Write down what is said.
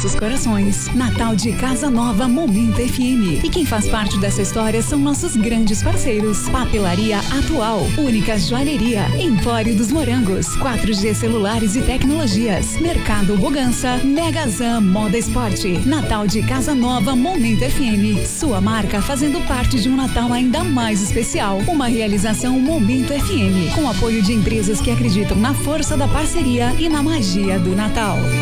nossos corações. Natal de Casa Nova Momento FM. E quem faz parte dessa história são nossos grandes parceiros. Papelaria Atual, Única Joalheria, Empório dos Morangos, 4G Celulares e Tecnologias, Mercado Bogança, Megazan Moda Esporte. Natal de Casa Nova Momento FM. Sua marca fazendo parte de um Natal ainda mais especial. Uma realização Momento FM, com apoio de empresas que acreditam na força da parceria e na magia do Natal.